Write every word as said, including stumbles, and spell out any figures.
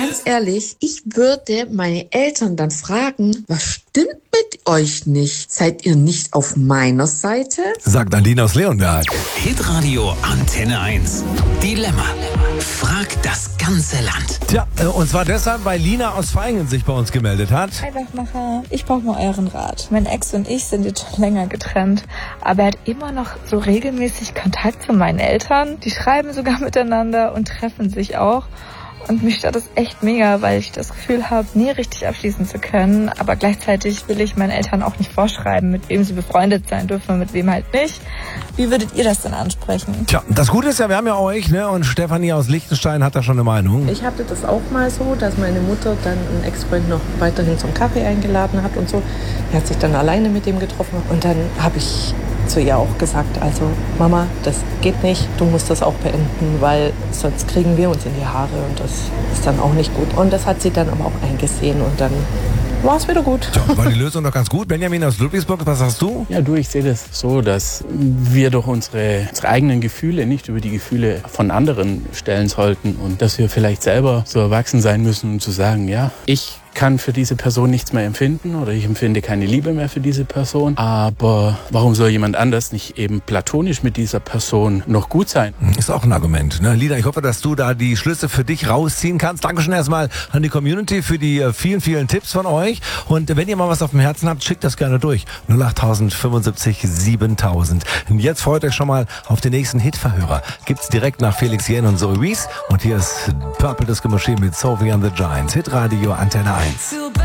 ganz ehrlich, ich würde meine Eltern dann fragen, was stimmt mit euch nicht? Seid ihr nicht auf meiner Seite? Sagt Aline aus Leonberg. Hitradio Antenne eins. Dilemma. Frag das ganze Land. Tja, äh, und zwar deshalb, weil Lina aus Vaihingen sich bei uns gemeldet hat. Hi Wachmacher, ich brauche mal euren Rat. Mein Ex und ich sind jetzt schon länger getrennt, aber er hat immer noch so regelmäßig Kontakt zu meinen Eltern. Die schreiben sogar miteinander und treffen sich auch. Und mich stört das echt mega, weil ich das Gefühl habe, nie richtig abschließen zu können. Aber gleichzeitig will ich meinen Eltern auch nicht vorschreiben, mit wem sie befreundet sein dürfen und mit wem halt nicht. Wie würdet ihr das denn ansprechen? Tja, das Gute ist ja, wir haben ja euch, ne? Und Stefanie aus Liechtenstein hat da schon eine Meinung. Ich hatte das auch mal so, dass meine Mutter dann einen Ex-Freund noch weiterhin zum Kaffee eingeladen hat und so. Er hat sich dann alleine mit dem getroffen. Und dann habe ich zu ihr auch gesagt, also Mama, das geht nicht, du musst das auch beenden, weil sonst kriegen wir uns in die Haare und das ist dann auch nicht gut. Und das hat sie dann aber auch eingesehen und dann war es wieder gut. Tja, war die Lösung doch ganz gut. Benjamin aus Ludwigsburg, was sagst du? Ja, du, ich sehe das so, dass wir doch unsere, unsere eigenen Gefühle nicht über die Gefühle von anderen stellen sollten und dass wir vielleicht selber so erwachsen sein müssen, um zu sagen, ja, ich kann für diese Person nichts mehr empfinden oder ich empfinde keine Liebe mehr für diese Person. Aber warum soll jemand anders nicht eben platonisch mit dieser Person noch gut sein? Ist auch ein Argument, ne? Lina, ich hoffe, dass du da die Schlüsse für dich rausziehen kannst. Dankeschön erstmal an die Community für die vielen, vielen Tipps von euch. Und wenn ihr mal was auf dem Herzen habt, schickt das gerne durch. null acht fünfundsiebzig siebentausend. Und jetzt freut euch schon mal auf den nächsten Hitverhörer. Gibt's direkt nach Felix Jähn und Zoe Wies. Und hier ist Purple Disco Machine mit Sophie and the Giants. Hitradio Antenne eins.